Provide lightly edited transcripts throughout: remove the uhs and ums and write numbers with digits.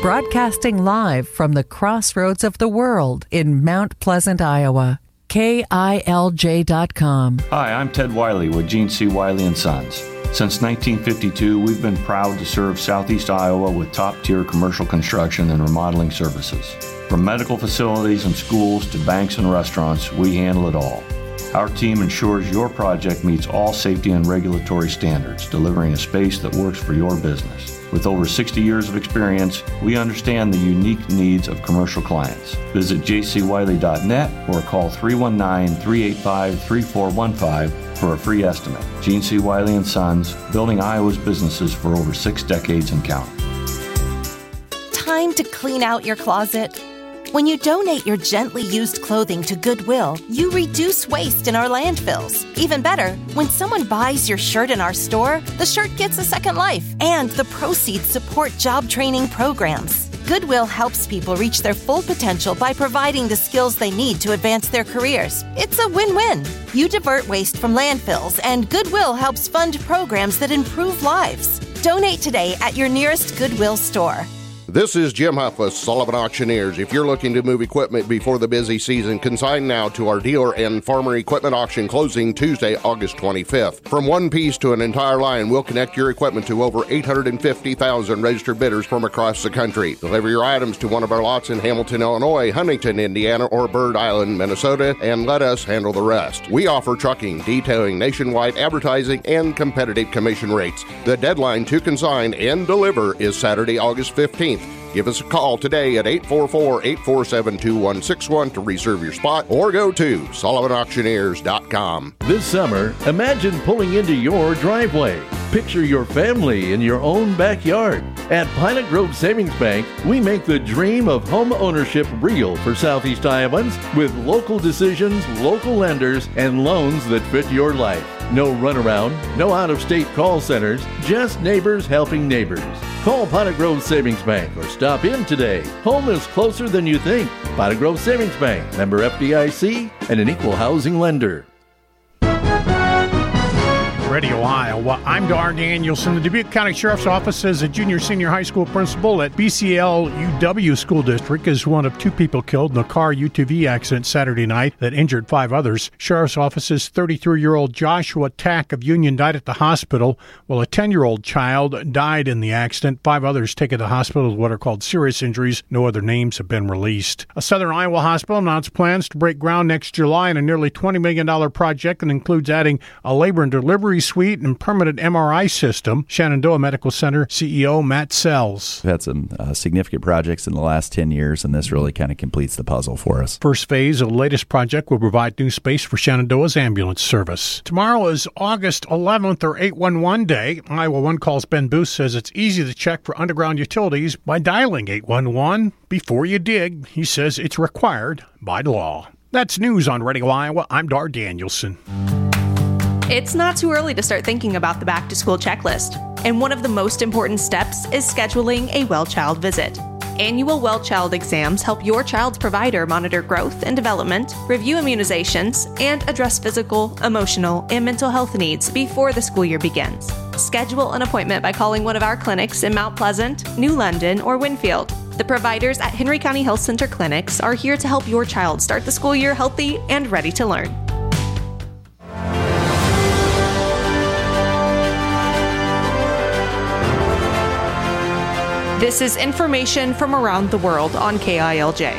Broadcasting live from the crossroads of the world in Mount Pleasant, Iowa. KILJ.com. Hi, I'm Ted Wiley with Gene C. Wiley & Sons. Since 1952, we've been proud to serve Southeast Iowa with top-tier commercial construction and remodeling services. From medical facilities and schools to banks and restaurants, we handle it all. Our team ensures your project meets all safety and regulatory standards, delivering a space that works for your business. With over 60 years of experience, we understand the unique needs of commercial clients. Visit jcwiley.net or call 319-385-3415 for a free estimate. Gene C. Wiley & Sons, building Iowa's businesses for over 6 decades and counting. Time to clean out your closet. When you donate your gently used clothing to Goodwill, you reduce waste in our landfills. Even better, when someone buys your shirt in our store, the shirt gets a second life, and the proceeds support job training programs. Goodwill helps people reach their full potential by providing the skills they need to advance their careers. It's a win-win. You divert waste from landfills, and Goodwill helps fund programs that improve lives. Donate today at your nearest Goodwill store. This is Jim Huff with Sullivan Auctioneers. If you're looking to move equipment before the busy season, consign now to our dealer and farmer equipment auction closing Tuesday, August 25th. From one piece to an entire line, we'll connect your equipment to over 850,000 registered bidders from across the country. Deliver your items to one of our lots in Hamilton, Illinois, Huntington, Indiana, or Bird Island, Minnesota, and let us handle the rest. We offer trucking, detailing, nationwide advertising, and competitive commission rates. The deadline to consign and deliver is Saturday, August 15th. Give us a call today at 844-847-2161 to reserve your spot or go to SullivanAuctioneers.com. This summer, imagine pulling into your driveway. Picture your family in your own backyard. At Pilot Grove Savings Bank, we make the dream of home ownership real for Southeast Iowans with local decisions, local lenders, and loans that fit your life. No runaround, no out-of-state call centers, just neighbors helping neighbors. Call Pilot Grove Savings Bank or stop in today. Home is closer than you think. Pilot Grove Savings Bank, member FDIC, and an equal housing lender. Radio Iowa. I'm Dar Danielson. The Dubuque County Sheriff's Office says a junior-senior high school principal at BCL UW School District is one of 2 people killed in a car UTV accident Saturday night that injured 5 others. Sheriff's Office's 33-year-old Joshua Tack of Union died at the hospital, while a 10-year-old child died in the accident. 5 others taken to the hospital with what are called serious injuries. No other names have been released. A Southern Iowa hospital announced plans to break ground next July on a nearly $20 million project that includes adding a labor and delivery suite and permanent MRI system. Shenandoah Medical Center CEO Matt Sells. We've had some significant projects in the last 10 years, and this really kind of completes the puzzle for us. First phase of the latest project will provide new space for Shenandoah's ambulance service. Tomorrow is August 11th, or 811 Day. Iowa One Call's Ben Booth says it's easy to check for underground utilities by dialing 811 before you dig. He says it's required by law. That's news on Radio Iowa. I'm Dar Danielson. It's not too early to start thinking about the back-to-school checklist, and one of the most important steps is scheduling a well child visit. Annual well child exams help your child's provider monitor growth and development, review immunizations, and address physical, emotional, and mental health needs before the school year begins. Schedule an appointment by calling one of our clinics in Mount Pleasant, New London, or Winfield. The providers at Henry County Health Center clinics are here to help your child start the school year healthy and ready to learn. This is information from around the world on KILJ.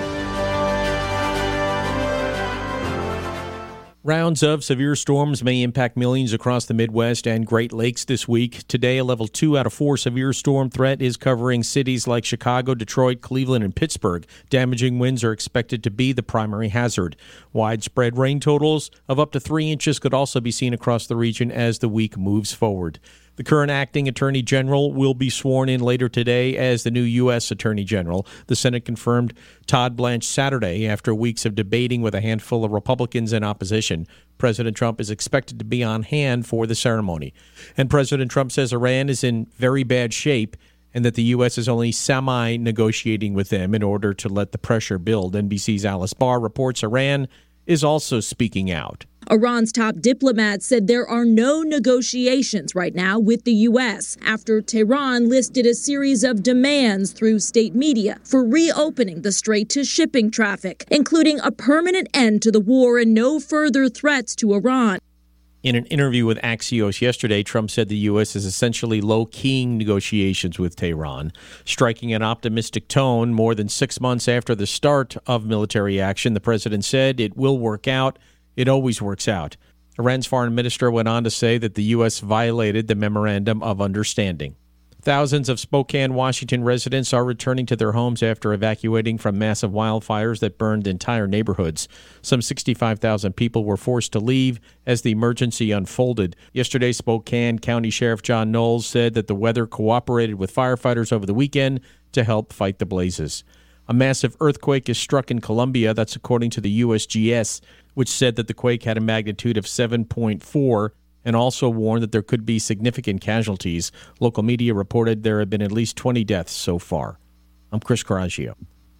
Rounds of severe storms may impact millions across the Midwest and Great Lakes this week. Today, a level 2 out of 4 severe storm threat is covering cities like Chicago, Detroit, Cleveland, and Pittsburgh. Damaging winds are expected to be the primary hazard. Widespread rain totals of up to 3 inches could also be seen across the region as the week moves forward. The current acting Attorney General will be sworn in later today as the new U.S. Attorney General. The Senate confirmed Todd Blanche Saturday after weeks of debating with a handful of Republicans in opposition. President Trump is expected to be on hand for the ceremony. And President Trump says Iran is in very bad shape and that the U.S. is only semi-negotiating with them in order to let the pressure build. NBC's Alice Barr reports Iran is also speaking out. Iran's top diplomat said there are no negotiations right now with the U.S. after Tehran listed a series of demands through state media for reopening the strait to shipping traffic, including a permanent end to the war and no further threats to Iran. In an interview with Axios yesterday, Trump said the U.S. is essentially low-keying negotiations with Tehran, striking an optimistic tone more than 6 months after the start of military action. The president said it will work out. It always works out. Iran's foreign minister went on to say that the U.S. violated the Memorandum of Understanding. Thousands of Spokane, Washington residents are returning to their homes after evacuating from massive wildfires that burned entire neighborhoods. Some 65,000 people were forced to leave as the emergency unfolded. Yesterday, Spokane County Sheriff John Knowles said that the weather cooperated with firefighters over the weekend to help fight the blazes. A massive earthquake is struck in Colombia. That's according to the USGS, which said that the quake had a magnitude of 7.4 and also warned that there could be significant casualties. Local media reported there have been at least 20 deaths so far. I'm Chris Coraggio.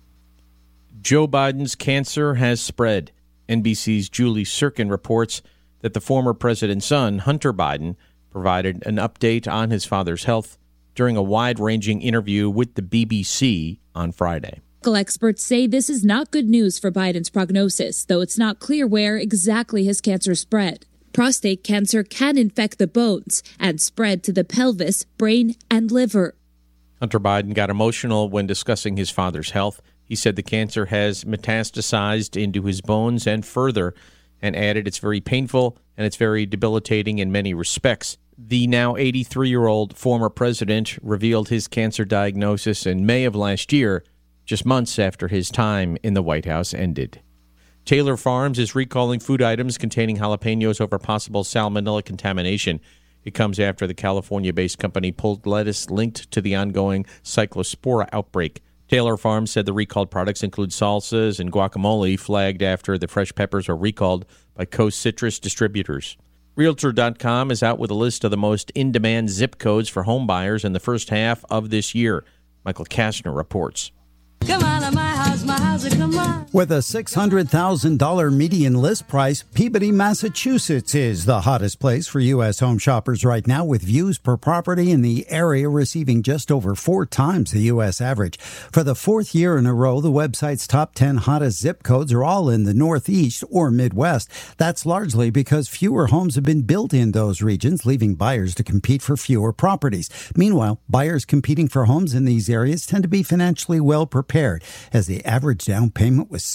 Joe Biden's cancer has spread. NBC's Julie Sirkin reports that the former president's son, Hunter Biden, provided an update on his father's health during a wide-ranging interview with the BBC on Friday. Medical experts say this is not good news for Biden's prognosis, though it's not clear where exactly his cancer spread. Prostate cancer can infect the bones and spread to the pelvis, brain, and liver. Hunter Biden got emotional when discussing his father's health. He said the cancer has metastasized into his bones and further, and added it's very painful and it's very debilitating in many respects. The now 83-year-old former president revealed his cancer diagnosis in May of last year, just months after his time in the White House ended. Taylor Farms is recalling food items containing jalapenos over possible salmonella contamination. It comes after the California-based company pulled lettuce linked to the ongoing Cyclospora outbreak. Taylor Farms said the recalled products include salsas and guacamole, flagged after the fresh peppers were recalled by Coast Citrus distributors. Realtor.com is out with a list of the most in-demand zip codes for home buyers in the first half of this year. Michael Kastner reports. Come on to my house, come on. With a $600,000 median list price, Peabody, Massachusetts is the hottest place for U.S. home shoppers right now, with views per property in the area receiving just over 4 times the U.S. average. For the 4th year in a row, the website's top 10 hottest zip codes are all in the Northeast or Midwest. That's largely because fewer homes have been built in those regions, leaving buyers to compete for fewer properties. Meanwhile, buyers competing for homes in these areas tend to be financially well prepared, as the average down payment was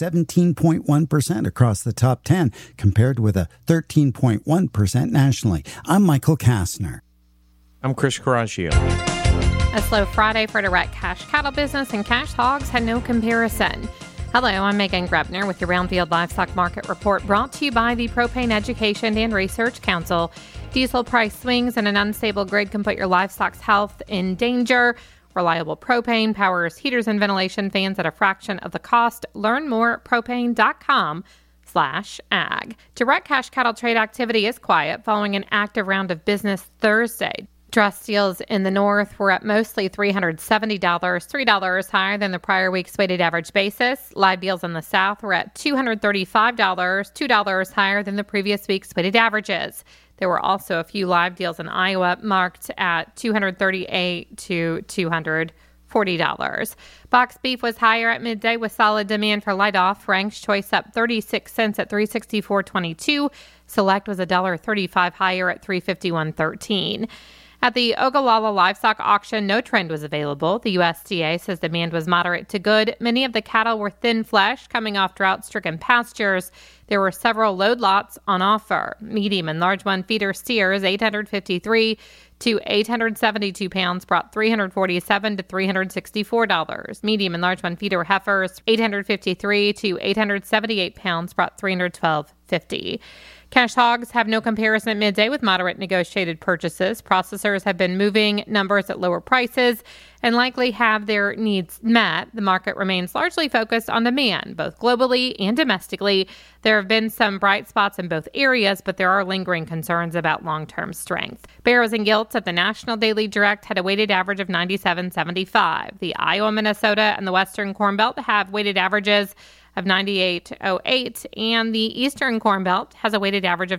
17.1% across the top 10, compared with a 13.1% nationally. I'm Michael Kastner. I'm Chris Coraggio. A slow Friday for direct cash cattle business, and cash hogs had no comparison. Hello, I'm Megan Grebner with your Brownfield Livestock Market Report, brought to you by the Propane Education and Research Council. Diesel price swings and an unstable grid can put your livestock's health in danger. Reliable propane powers heaters and ventilation fans at a fraction of the cost. Learn more at propane.com/ag. Direct cash cattle trade activity is quiet following an active round of business Thursday. Dress deals in the north were at mostly $370, $3 higher than the prior week's weighted average basis. Live deals in the south were at $235, $2 higher than the previous week's weighted averages. There were also a few live deals in Iowa marked at $238 to $240. Box beef was higher at midday with solid demand for light-off. Frank's Choice up 36 cents at $364.22. Select was $1.35 higher at $351.13. At the Ogallala Livestock Auction, no trend was available. The USDA says demand was moderate to good. Many of the cattle were thin flesh, coming off drought-stricken pastures. There were several load lots on offer. Medium and large one feeder steers, 853 to 872 pounds, brought $347 to $364. Medium and large one feeder heifers, 853 to 878 pounds, brought $312.50. Cash hogs have no comparison at midday with moderate negotiated purchases. Processors have been moving numbers at lower prices and likely have their needs met. The market remains largely focused on demand, both globally and domestically. There have been some bright spots in both areas, but there are lingering concerns about long-term strength. Barrows and Gilts at the National Daily Direct had a weighted average of 97.75. The Iowa, Minnesota, and the Western Corn Belt have weighted averages of 98.08, and the Eastern Corn Belt has a weighted average of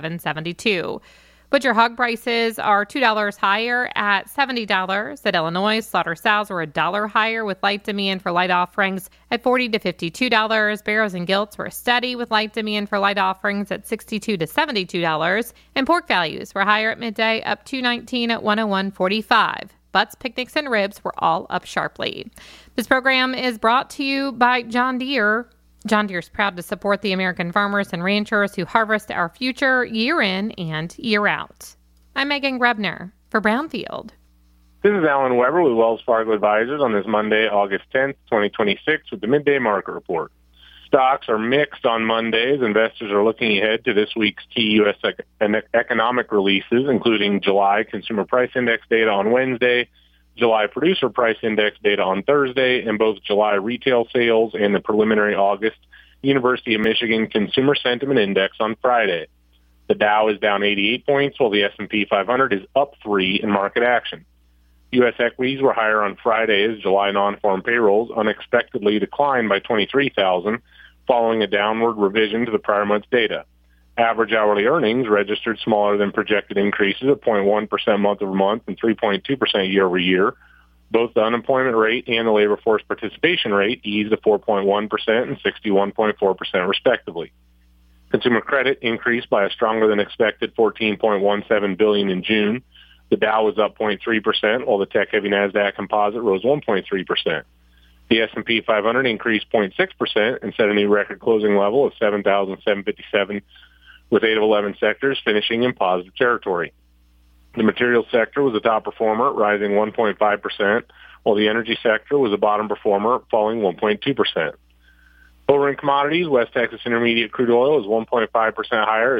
97.72. Butcher hog prices are $2 higher at $70. At Illinois, slaughter sows were $1 higher with light demand for light offerings at $40 to $52. Barrows and gilts were steady with light demand for light offerings at $62 to $72. And pork values were higher at midday, up $2.19 at $101.45. Butts, picnics, and ribs were all up sharply. This program is brought to you by John Deere. John Deere is proud to support the American farmers and ranchers who harvest our future year in and year out. I'm Megan Grebner for Brownfield. This is Alan Weber with Wells Fargo Advisors on this Monday, August 10th, 2026, with the Midday Market Report. Stocks are mixed on Mondays. Investors are looking ahead to this week's key U.S. economic releases, including July Consumer Price Index data on Wednesday, July Producer Price Index data on Thursday, and both July retail sales and the preliminary August University of Michigan Consumer Sentiment Index on Friday. The Dow is down 88 points, while the S&P 500 is up 3 in market action. U.S. equities were higher on Friday as July non-farm payrolls unexpectedly declined by 23,000, following a downward revision to the prior month's data. Average hourly earnings registered smaller than projected increases of 0.1% month-over-month and 3.2% year-over-year. Both the unemployment rate and the labor force participation rate eased to 4.1% and 61.4% respectively. Consumer credit increased by a stronger than expected $14.17 billion in June. The Dow was up 0.3%, while the tech-heavy NASDAQ composite rose 1.3%. The S&P 500 increased 0.6% and set a new record closing level of 7,757, with 8 of 11 sectors finishing in positive territory. The materials sector was the top performer, rising 1.5%, while the energy sector was the bottom performer, falling 1.2%. Over in commodities, West Texas Intermediate crude oil is 1.5% higher at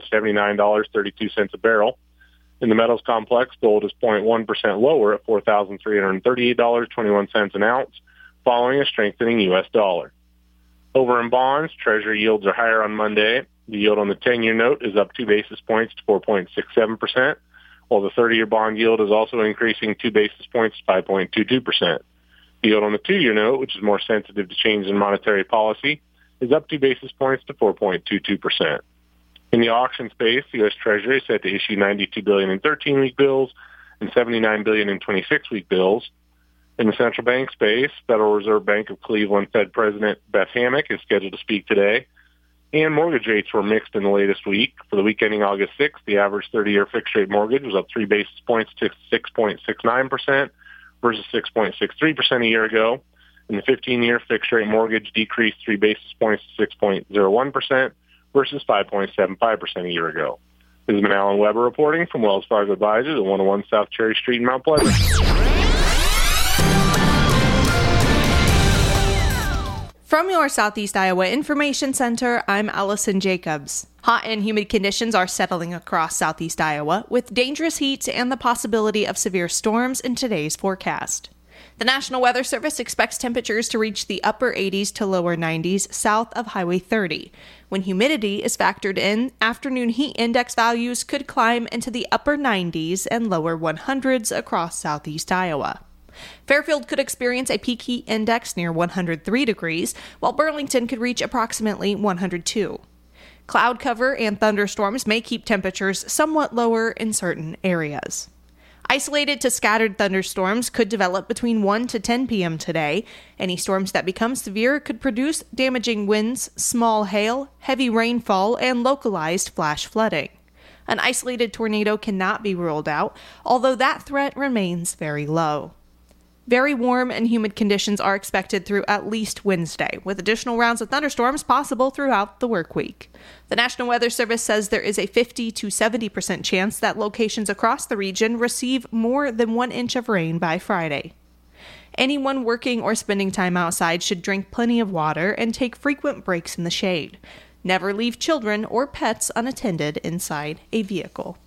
$79.32 a barrel. In the metals complex, gold is 0.1% lower at $4,338.21 an ounce, following a strengthening U.S. dollar. Over in bonds, Treasury yields are higher on Monday. The yield on the 10-year note is up 2 basis points to 4.67%, while the 30-year bond yield is also increasing 2 basis points to 5.22%. The yield on the 2-year note, which is more sensitive to changes in monetary policy, is up 2 basis points to 4.22%. In the auction space, the U.S. Treasury is set to issue $92 billion in 13-week bills and $79 billion in 26-week bills. In the central bank space, Federal Reserve Bank of Cleveland Fed President Beth Hammack is scheduled to speak today. And mortgage rates were mixed in the latest week. For the week ending August 6th, the average 30-year fixed-rate mortgage was up 3 basis points to 6.69% versus 6.63% a year ago. And the 15-year fixed-rate mortgage decreased 3 basis points to 6.01% versus 5.75% a year ago. This has been Alan Weber reporting from Wells Fargo Advisors at 101 South Cherry Street in Mount Pleasant. From your Southeast Iowa Information Center, I'm Allison Jacobs. Hot and humid conditions are settling across Southeast Iowa, with dangerous heat and the possibility of severe storms in today's forecast. The National Weather Service expects temperatures to reach the upper 80s to lower 90s south of Highway 30. When humidity is factored in, afternoon heat index values could climb into the upper 90s and lower 100s across Southeast Iowa. Fairfield could experience a peak heat index near 103 degrees, while Burlington could reach approximately 102. Cloud cover and thunderstorms may keep temperatures somewhat lower in certain areas. Isolated to scattered thunderstorms could develop between 1 to 10 p.m. today. Any storms that become severe could produce damaging winds, small hail, heavy rainfall, and localized flash flooding. An isolated tornado cannot be ruled out, although that threat remains very low. Very warm and humid conditions are expected through at least Wednesday, with additional rounds of thunderstorms possible throughout the work week. The National Weather Service says there is a 50 to 70% chance that locations across the region receive more than 1 inch of rain by Friday. Anyone working or spending time outside should drink plenty of water and take frequent breaks in the shade. Never leave children or pets unattended inside a vehicle.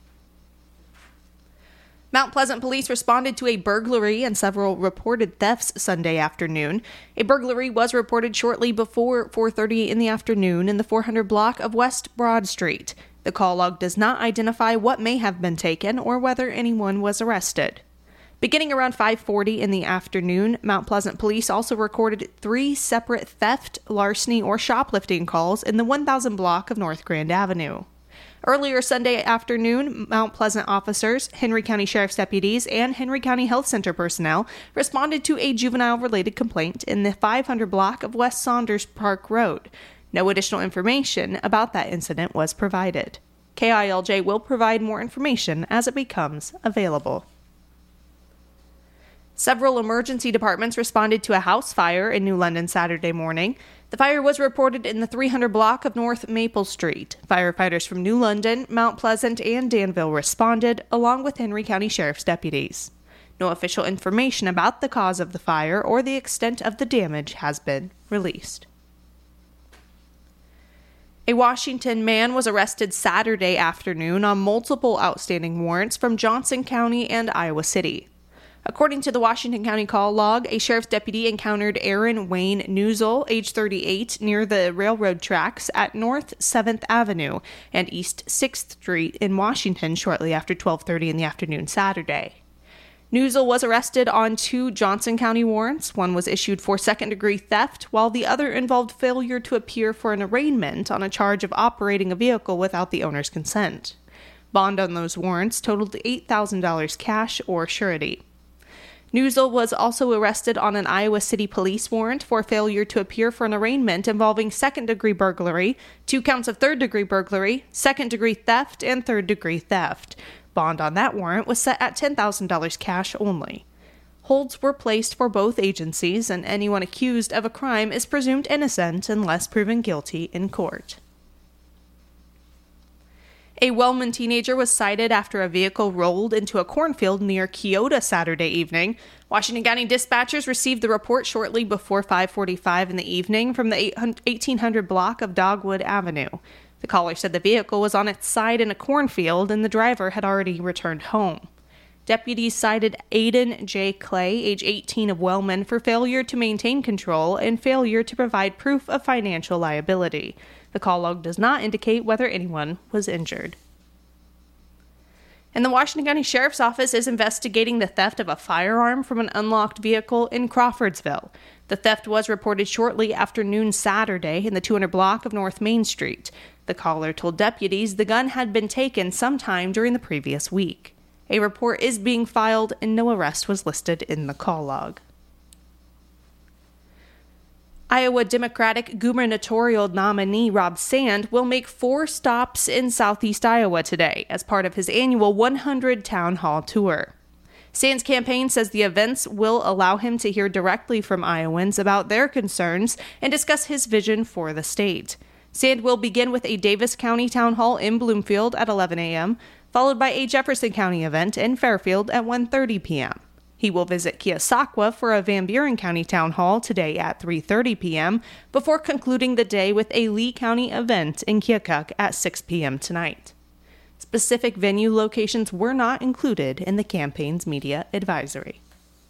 Mount Pleasant police responded to a burglary and several reported thefts Sunday afternoon. A burglary was reported shortly before 4:30 in the afternoon in the 400 block of West Broad Street. The call log does not identify what may have been taken or whether anyone was arrested. Beginning around 5:40 in the afternoon, Mount Pleasant police also recorded 3 separate theft, larceny, or shoplifting calls in the 1000 block of North Grand Avenue. Earlier Sunday afternoon, Mount Pleasant officers, Henry County Sheriff's deputies, and Henry County Health Center personnel responded to a juvenile-related complaint in the 500 block of West Saunders Park Road. No additional information about that incident was provided. KILJ will provide more information as it becomes available. Several emergency departments responded to a house fire in New London Saturday morning. The fire was reported in the 300 block of North Maple Street. Firefighters from New London, Mount Pleasant, and Danville responded, along with Henry County Sheriff's deputies. No official information about the cause of the fire or the extent of the damage has been released. A Washington man was arrested Saturday afternoon on multiple outstanding warrants from Johnson County and Iowa City. According to the Washington County call log, a sheriff's deputy encountered Aaron Wayne Newsel, age 38, near the railroad tracks at North 7th Avenue and East 6th Street in Washington shortly after 12:30 in the afternoon Saturday. Newsel was arrested on 2 Johnson County warrants. One was issued for second-degree theft, while the other involved failure to appear for an arraignment on a charge of operating a vehicle without the owner's consent. Bond on those warrants totaled $8,000 cash or surety. Newsel was also arrested on an Iowa City police warrant for failure to appear for an arraignment involving second-degree burglary, 2 counts of third-degree burglary, second-degree theft, and third-degree theft. Bond on that warrant was set at $10,000 cash only. Holds were placed for both agencies, and anyone accused of a crime is presumed innocent unless proven guilty in court. A Wellman teenager was cited after a vehicle rolled into a cornfield near Keota Saturday evening. Washington County dispatchers received the report shortly before 5:45 in the evening from the 1800 block of Dogwood Avenue. The caller said the vehicle was on its side in a cornfield and the driver had already returned home. Deputies cited Aiden J. Clay, age 18 of Wellman, for failure to maintain control and failure to provide proof of financial liability. The call log does not indicate whether anyone was injured. And the Washington County Sheriff's Office is investigating the theft of a firearm from an unlocked vehicle in Crawfordsville. The theft was reported shortly after noon Saturday in the 200 block of North Main Street. The caller told deputies the gun had been taken sometime during the previous week. A report is being filed and no arrest was listed in the call log. Iowa Democratic gubernatorial nominee Rob Sand will make 4 stops in southeast Iowa today as part of his annual 100 Town Hall tour. Sand's campaign says the events will allow him to hear directly from Iowans about their concerns and discuss his vision for the state. Sand will begin with a Davis County Town Hall in Bloomfield at 11 a.m., followed by a Jefferson County event in Fairfield at 1:30 p.m. He will visit Keosauqua for a Van Buren County Town Hall today at 3:30 p.m. before concluding the day with a Lee County event in Keokuk at 6 p.m. tonight. Specific venue locations were not included in the campaign's media advisory.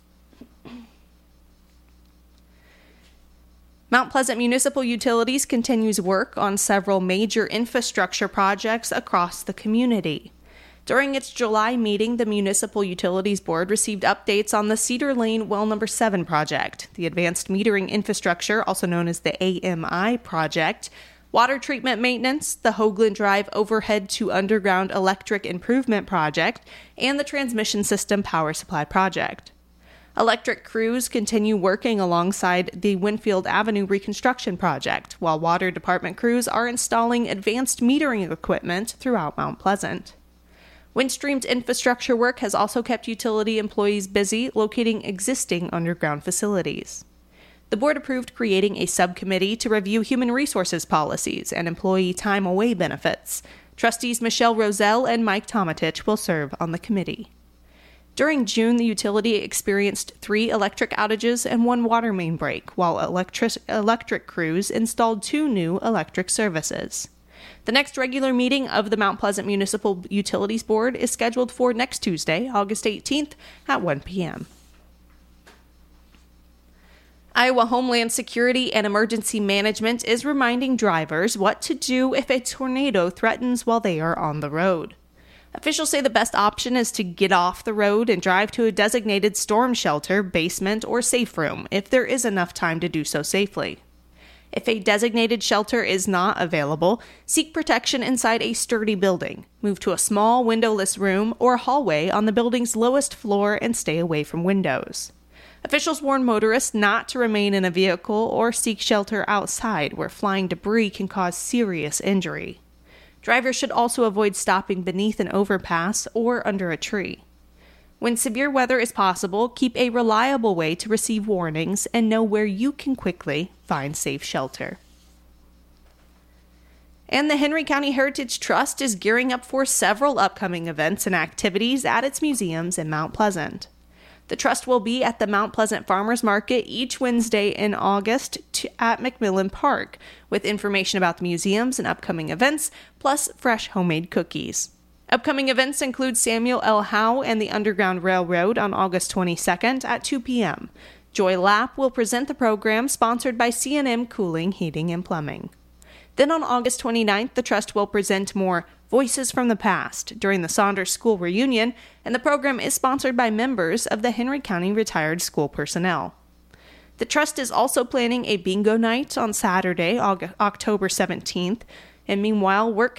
Mount Pleasant Municipal Utilities continues work on several major infrastructure projects across the community. During its July meeting, the Municipal Utilities Board received updates on the Cedar Lane Well No. 7 project, the Advanced Metering Infrastructure, also known as the AMI project, water treatment maintenance, the Hoagland Drive Overhead to Underground Electric Improvement Project, and the Transmission System Power Supply Project. Electric crews continue working alongside the Winfield Avenue Reconstruction Project, while Water Department crews are installing advanced metering equipment throughout Mount Pleasant. Windstream's infrastructure work has also kept utility employees busy locating existing underground facilities. The board approved creating a subcommittee to review human resources policies and employee time away benefits. Trustees Michelle Roselle and Mike Tomatich will serve on the committee. During June, the utility experienced 3 electric outages and 1 water main break, while electric crews installed 2 new electric services. The next regular meeting of the Mount Pleasant Municipal Utilities Board is scheduled for next Tuesday, August 18th at 1 p.m. Iowa Homeland Security and Emergency Management is reminding drivers what to do if a tornado threatens while they are on the road. Officials say the best option is to get off the road and drive to a designated storm shelter, basement, or safe room if there is enough time to do so safely. If a designated shelter is not available, seek protection inside a sturdy building. Move to a small windowless room or hallway on the building's lowest floor and stay away from windows. Officials warn motorists not to remain in a vehicle or seek shelter outside where flying debris can cause serious injury. Drivers should also avoid stopping beneath an overpass or under a tree. When severe weather is possible, keep a reliable way to receive warnings and know where you can quickly find safe shelter. And the Henry County Heritage Trust is gearing up for several upcoming events and activities at its museums in Mount Pleasant. The Trust will be at the Mount Pleasant Farmers Market each Wednesday in August at McMillan Park, with information about the museums and upcoming events, plus fresh homemade cookies. Upcoming events include Samuel L. Howe and the Underground Railroad on August 22nd at 2 p.m. Joy Lapp will present the program sponsored by C&M Cooling, Heating, and Plumbing. Then on August 29th, the Trust will present more Voices from the Past during the Saunders School Reunion, and the program is sponsored by members of the Henry County Retired School Personnel. The Trust is also planning a bingo night on Saturday, October 17th, and meanwhile, work